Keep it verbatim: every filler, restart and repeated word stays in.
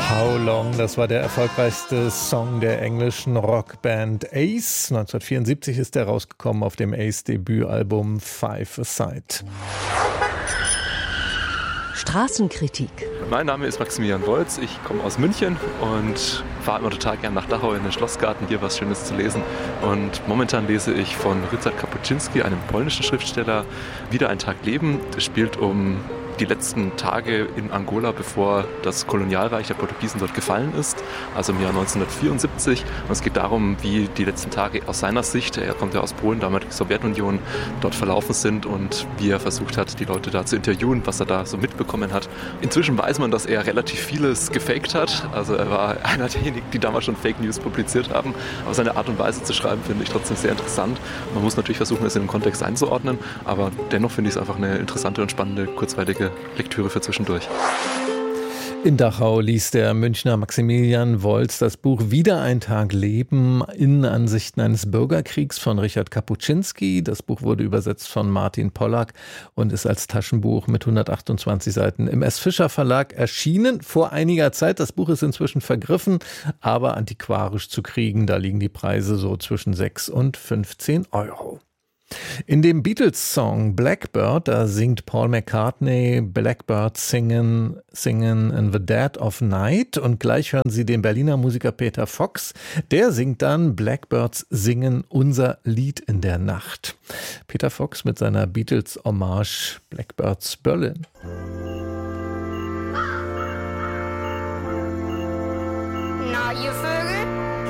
How Long, das war der erfolgreichste Song der englischen Rockband Ace. neunzehnhundertvierundsiebzig ist er rausgekommen auf dem Ace-Debütalbum Five Aside. Straßenkritik. Mein Name ist Maximilian Wolz, ich komme aus München und fahre immer total gern nach Dachau in den Schlossgarten, hier was Schönes zu lesen. Und momentan lese ich von Ryszard Kapuscinski, einem polnischen Schriftsteller, Wieder ein Tag leben. Das spielt um die letzten Tage in Angola, bevor das Kolonialreich der Portugiesen dort gefallen ist, also im Jahr neunzehnhundertvierundsiebzig. Und es geht darum, wie die letzten Tage aus seiner Sicht, er kommt ja aus Polen, damals die Sowjetunion, dort verlaufen sind und wie er versucht hat, die Leute da zu interviewen, was er da so mitbekommen hat. Inzwischen weiß man, dass er relativ vieles gefaked hat. Also er war einer derjenigen, die damals schon Fake News publiziert haben. Aber seine Art und Weise zu schreiben, finde ich trotzdem sehr interessant. Man muss natürlich versuchen, es in den Kontext einzuordnen, aber dennoch finde ich es einfach eine interessante und spannende, kurzweilige Lektüre für zwischendurch. In Dachau liest der Münchner Maximilian Wolz das Buch Wieder ein Tag leben, Innenansichten eines Bürgerkriegs von Ryszard Kapuscinski. Das Buch wurde übersetzt von Martin Pollack und ist als Taschenbuch mit hundertachtundzwanzig Seiten im S. Fischer Verlag erschienen vor einiger Zeit. Das Buch ist inzwischen vergriffen, aber antiquarisch zu kriegen. Da liegen die Preise so zwischen sechs und fünfzehn Euro. In dem Beatles-Song Blackbird, da singt Paul McCartney Blackbird singen, singen in the Dead of Night, und gleich hören Sie den Berliner Musiker Peter Fox, der singt dann Blackbirds singen unser Lied in der Nacht. Peter Fox mit seiner Beatles-Hommage Blackbirds Berlin. Now you forget